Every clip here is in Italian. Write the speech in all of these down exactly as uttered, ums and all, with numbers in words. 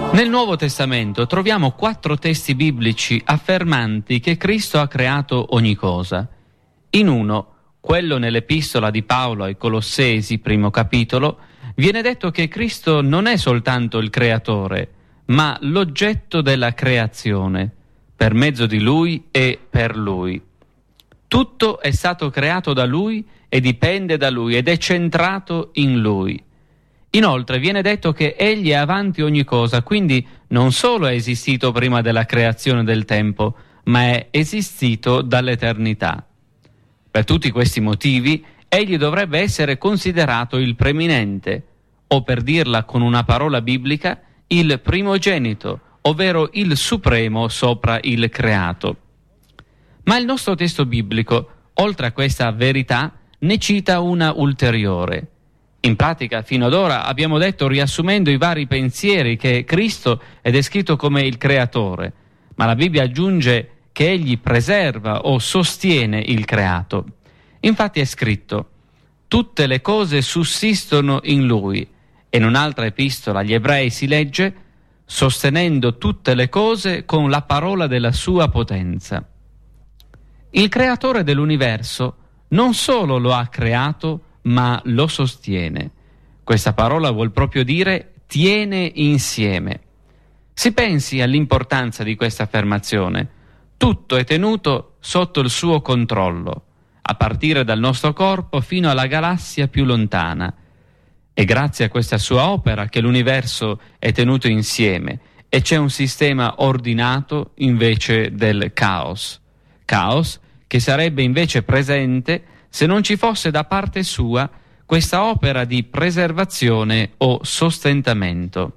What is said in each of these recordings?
Nel Nuovo Testamento troviamo quattro testi biblici affermanti che Cristo ha creato ogni cosa. In uno, quello nell'epistola di Paolo ai Colossesi, primo capitolo, viene detto che Cristo non è soltanto il creatore, ma l'oggetto della creazione, per mezzo di Lui e per Lui. Tutto è stato creato da Lui e dipende da Lui ed è centrato in Lui. Inoltre viene detto che Egli è avanti ogni cosa, quindi non solo è esistito prima della creazione del tempo, ma è esistito dall'eternità. Per tutti questi motivi, Egli dovrebbe essere considerato il preeminente, o per dirla con una parola biblica, il primogenito, ovvero il supremo sopra il creato. Ma il nostro testo biblico, oltre a questa verità, ne cita una ulteriore. In pratica, fino ad ora abbiamo detto, riassumendo i vari pensieri, che Cristo è descritto come il creatore, ma la Bibbia aggiunge che Egli preserva o sostiene il creato. Infatti è scritto: tutte le cose sussistono in Lui, e in un'altra epistola agli Ebrei si legge: sostenendo tutte le cose con la parola della sua potenza. Il creatore dell'universo non solo lo ha creato, ma lo sostiene. Questa parola vuol proprio dire tiene insieme. Si pensi all'importanza di questa affermazione. Tutto è tenuto sotto il suo controllo, a partire dal nostro corpo fino alla galassia più lontana. È grazie a questa sua opera che l'universo è tenuto insieme e c'è un sistema ordinato invece del caos. Caos che sarebbe invece presente se non ci fosse da parte sua questa opera di preservazione o sostentamento.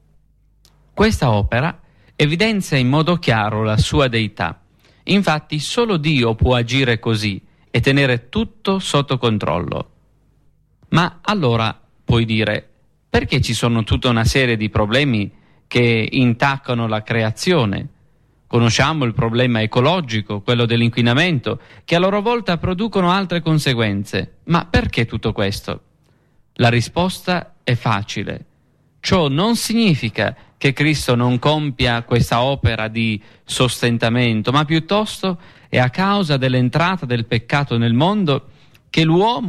Questa opera evidenzia in modo chiaro la sua deità. Infatti solo Dio può agire così e tenere tutto sotto controllo. Ma allora puoi dire, perché ci sono tutta una serie di problemi che intaccano la creazione? Conosciamo il problema ecologico, quello dell'inquinamento, che a loro volta producono altre conseguenze. Ma perché tutto questo? La risposta è facile. Ciò non significa che Cristo non compia questa opera di sostentamento, ma piuttosto è a causa dell'entrata del peccato nel mondo che l'uomo